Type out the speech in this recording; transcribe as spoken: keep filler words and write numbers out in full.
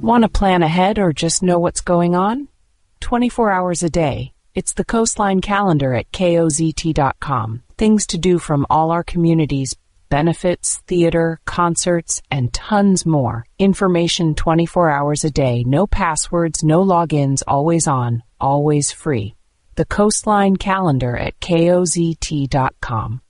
Want to plan ahead or just know what's going on? twenty-four hours a day. It's the Coastline Calendar at K O Z T dot com. Things to do from all our communities, benefits, theater, concerts, and tons more. Information twenty-four hours a day. No passwords, no logins, always on, always free. The Coastline Calendar at K O Z T dot com.